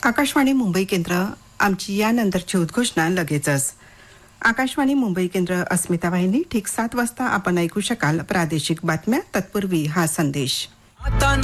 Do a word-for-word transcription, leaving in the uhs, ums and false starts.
आकाशवाणी मुंबई केंद्र आमची यानंतरची उद्घोषणा लगेचच. आकाशवाणी मुंबई केंद्र अस्मिता वाहिनी ठीक सात वाजता आपण ऐकू शकाल प्रादेशिक बातम्या. तत्पूर्वी हा संदेश. आता